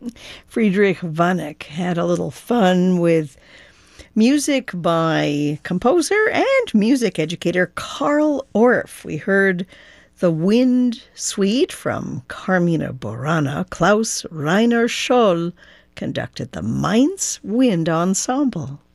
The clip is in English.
Friedrich Vonnegut had a little fun with music by composer and music educator Carl Orff. We heard The Wind Suite from Carmina Burana. Klaus Rainer Scholl conducted the Mainz Wind Ensemble.